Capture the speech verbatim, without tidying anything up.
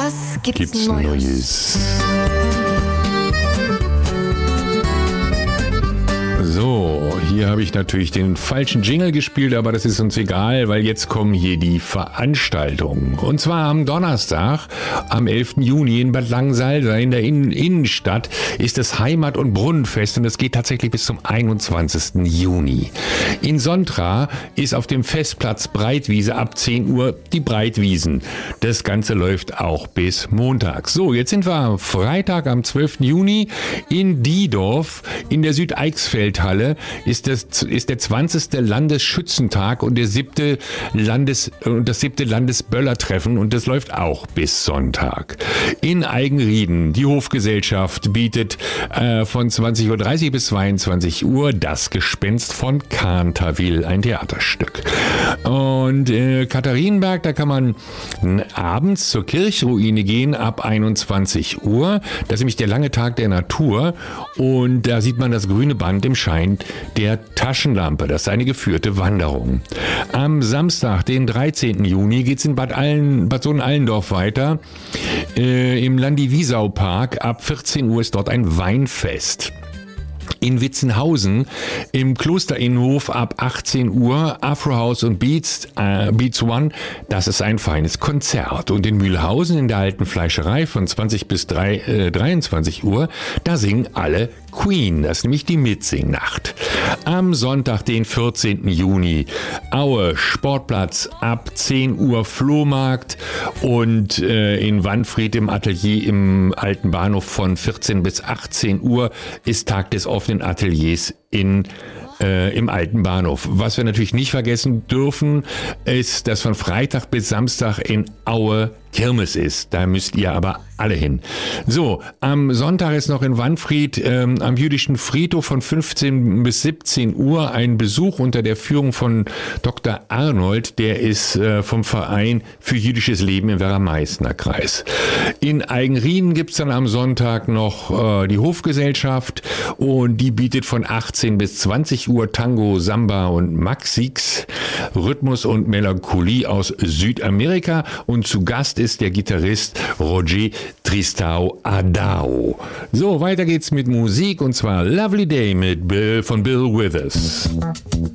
Was gibt's, gibt's Neues? Neues? So, hier habe ich natürlich den falschen Jingle gespielt, aber das ist uns egal, weil jetzt kommen hier die Veranstaltungen. Und zwar am Donnerstag, am elften Juni in Bad Langensalza in der Innen- Innenstadt ist das Heimat- und Brunnenfest und das geht tatsächlich bis zum einundzwanzigsten Juni. In Sontra ist auf dem Festplatz Breitwiese ab zehn Uhr die Breitwiesen. Das Ganze läuft auch bis Montag. So, jetzt sind wir am Freitag, am zwölften Juni in Diedorf in der Südeichsfeldhalle. Ist, das, ist der zwanzigste Landesschützentag und der siebte Landes, und das siebte Landesböllertreffen und das läuft auch bis Sonntag. In Eigenrieden, die Hofgesellschaft bietet äh, von zwanzig Uhr dreißig bis zweiundzwanzig Uhr das Gespenst von Canterville, ein Theaterstück. Und äh, Katharinenberg, da kann man abends zur Kirchruine gehen ab einundzwanzig Uhr. Das ist nämlich der lange Tag der Natur und da sieht man das grüne Band im Schein der Taschenlampe. Das ist eine geführte Wanderung. Am Samstag, den dreizehnten Juni, geht es in Bad, Allen, Bad Sohn-Allendorf weiter. Äh, Im Landi-Wiesau-Park ab vierzehn Uhr ist dort ein Weinfest. In Witzenhausen im Klosterinnenhof ab achtzehn Uhr Afro House und Beats, äh, Beats One, das ist ein feines Konzert. Und in Mühlhausen in der alten Fleischerei von zwanzig bis dreiundzwanzig Uhr, da singen alle Queen, das ist nämlich die Mitsingnacht. Am Sonntag, den vierzehnten Juni, Aue, Sportplatz, ab zehn Uhr Flohmarkt und äh, in Wanfried im Atelier im Alten Bahnhof von vierzehn bis achtzehn Uhr ist Tag des offenen Ateliers in Äh, im Alten Bahnhof. Was wir natürlich nicht vergessen dürfen, ist, dass von Freitag bis Samstag in Aue Kirmes ist. Da müsst ihr aber alle hin. So, am Sonntag ist noch in Wanfried ähm, am jüdischen Friedhof von fünfzehn bis siebzehn Uhr ein Besuch unter der Führung von Doktor Arnold. Der ist äh, vom Verein für jüdisches Leben im Werra-Meißner Kreis. In Eigenrieden gibt es dann am Sonntag noch äh, die Hofgesellschaft und die bietet von achtzehn bis zwanzig Uhr Tango, Samba und Maxix, Rhythmus und Melancholie aus Südamerika und zu Gast ist der Gitarrist Roger Tristão Adao. So, weiter geht's mit Musik und zwar Lovely Day mit Bill von Bill Withers.